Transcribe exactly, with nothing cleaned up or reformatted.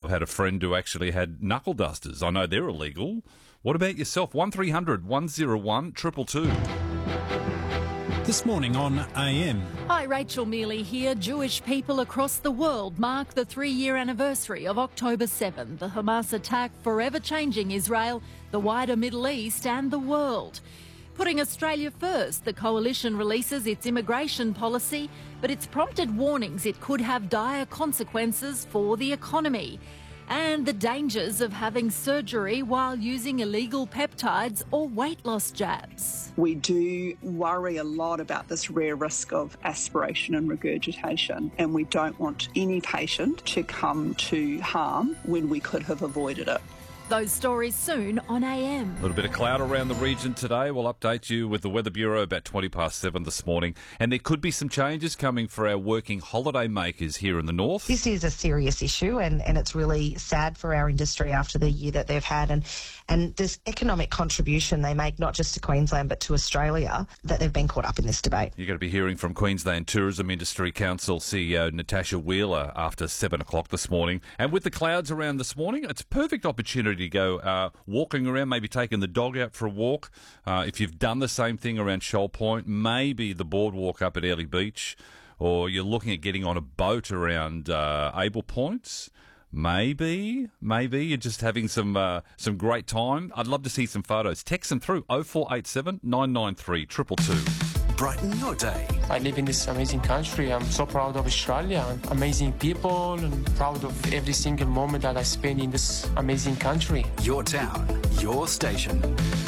had a friend who actually had knuckle dusters. I know they're illegal. What about yourself? one three hundred one oh one two two two. This morning on A M. Hi, Rachel Mealy here. Jewish people across the world mark the three-year anniversary of October seventh, the Hamas attack forever changing Israel, the wider Middle East and the world. Putting Australia first, the coalition releases its immigration policy, but it's prompted warnings it could have dire consequences for the economy. And the dangers of having surgery while using illegal peptides or weight loss jabs. We do worry a lot about this rare risk of aspiration and regurgitation, and we don't want any patient to come to harm when we could have avoided it. Those stories soon on A M. A little bit of cloud around the region today. We'll update you with the Weather Bureau about twenty past seven this morning. And there could be some changes coming for our working holiday makers here in the north. This is a serious issue, and, and it's really sad for our industry after the year that they've had. And, and this economic contribution they make, not just to Queensland but to Australia, that they've been caught up in this debate. You're going to be hearing from Queensland Tourism Industry Council C E O Natasha Wheeler after seven o'clock this morning. And with the clouds around this morning, it's a perfect opportunity to go uh, walking around, maybe taking the dog out for a walk. Uh, if you've done the same thing around Shoal Point, maybe the boardwalk up at Airlie Beach, or you're looking at getting on a boat around uh, Able Points. Maybe, maybe you're just having some uh, some great time. I'd love to see some photos. Text them through oh four eight seven nine nine three two two two. Brighten your day. I live in this amazing country. I'm so proud of Australia. Amazing people, and proud of every single moment that I spend in this amazing country. Your town, your station.